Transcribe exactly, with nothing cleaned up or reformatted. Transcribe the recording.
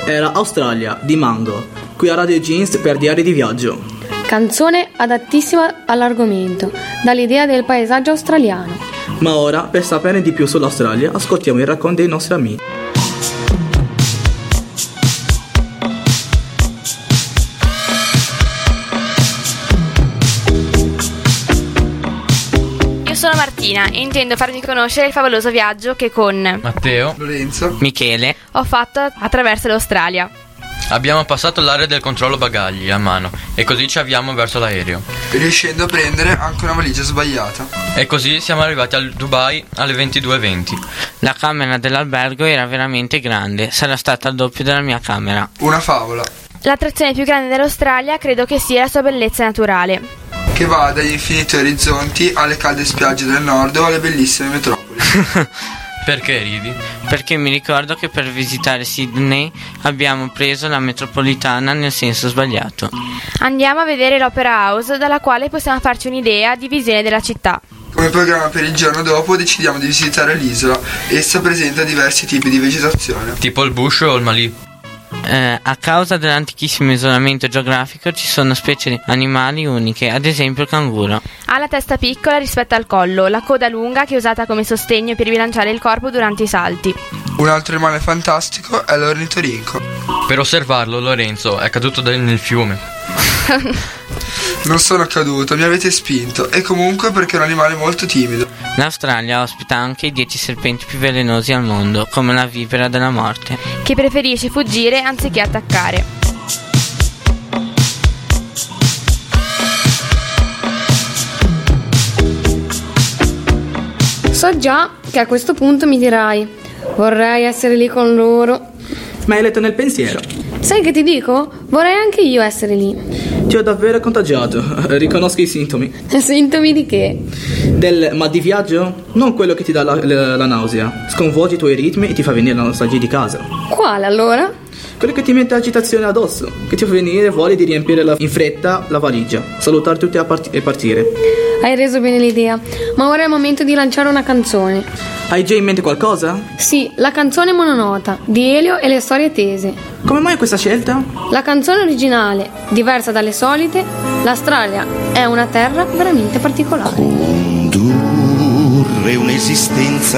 era Australia di Mango, qui a Radio Jeans per Diari di Viaggio. Canzone adattissima all'argomento, dall'idea del paesaggio australiano. Ma ora, per saperne di più sull'Australia, ascoltiamo il racconto dei nostri amici. Sono Martina e intendo farvi conoscere il favoloso viaggio che con Matteo, Lorenzo, Michele ho fatto attraverso l'Australia. abbiamo passato l'area del controllo bagagli a mano e così ci avviamo verso l'aereo. riuscendo a prendere anche una valigia sbagliata. E così siamo arrivati al Dubai alle ventidue e venti. La camera dell'albergo era veramente grande, sarà stata il doppio della mia camera. Una favola L'attrazione più grande dell'Australia credo che sia la sua bellezza naturale, che va dagli infiniti orizzonti alle calde spiagge del nord o alle bellissime metropoli. Perché ridi? Perché mi ricordo che per visitare Sydney abbiamo preso la metropolitana nel senso sbagliato. Andiamo a vedere l'Opera House, dalla quale possiamo farci un'idea di visione della città. Come programma per il giorno dopo decidiamo di visitare l'isola. Essa presenta diversi tipi di vegetazione, Tipo il bush o il malì. Eh, a causa dell'antichissimo isolamento geografico ci sono specie di animali uniche, ad esempio il canguro. Ha la testa piccola rispetto al collo, la coda lunga che è usata come sostegno per bilanciare il corpo durante i salti. Un altro animale fantastico è l'ornitorinco. Per osservarlo, Lorenzo è caduto nel fiume. Non sono caduto, mi avete spinto. E comunque perché è un animale molto timido. L'Australia ospita anche i dieci serpenti più velenosi al mondo, come la vipera della morte, che preferisce fuggire anziché attaccare. So già che a questo punto mi dirai: vorrei essere lì con loro. Ma hai letto nel pensiero. Sai che ti dico? Vorrei anche io essere lì. Ti ho davvero contagiato, riconosco i sintomi. Sintomi di che? Del ma di viaggio? Non quello che ti dà la, la, la nausea. Sconvolgi i tuoi ritmi e ti fa venire la nostalgia di casa. Quale allora? Quello che ti mette agitazione addosso, che ti fa venire voglia di riempire la, in fretta la valigia, salutare tutti a part- e partire. Hai reso bene l'idea, ma ora è il momento di lanciare una canzone. Hai già in mente qualcosa? Sì, la canzone mononota di Elio e le storie tese. Come mai questa scelta? La canzone originale, diversa dalle solite, l'Australia è una terra veramente particolare. Condurre un'esistenza